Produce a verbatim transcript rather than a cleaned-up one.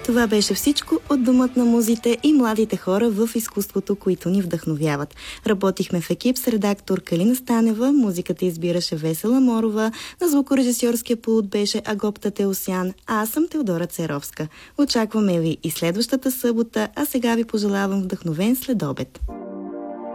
Това беше всичко от Домът на музите и младите хора в изкуството, които ни вдъхновяват. Работихме в екип с редактор Калина Станева, музиката избираше Весела Морова, на звукорежисьорския пулт беше Агопта Теосян, а аз съм Теодора Церовска. Очакваме ви и следващата събота, а сега ви пожелавам вдъхновен следобед.